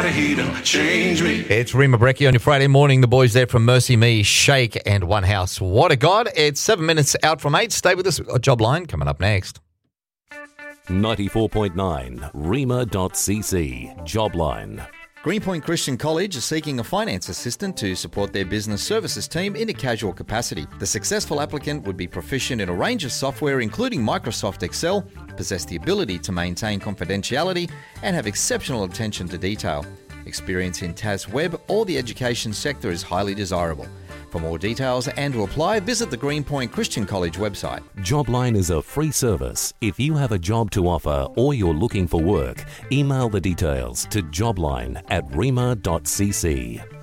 somebody, he done changed me. It's Rima Brecchi on your Friday morning. The boys there from Mercy Me, Shake and One House. What a God. It's 7 minutes out from 8. Stay with us. We've got Jobline coming up next. 94.9 Rima.cc Jobline. Greenpoint Christian College is seeking a finance assistant to support their business services team in a casual capacity. The successful applicant would be proficient in a range of software including Microsoft Excel, possess the ability to maintain confidentiality, and have exceptional attention to detail. Experience in TAS Web or the education sector is highly desirable. For more details and to apply, visit the Greenpoint Christian College website. Jobline is a free service. If you have a job to offer or you're looking for work, email the details to jobline@rima.cc.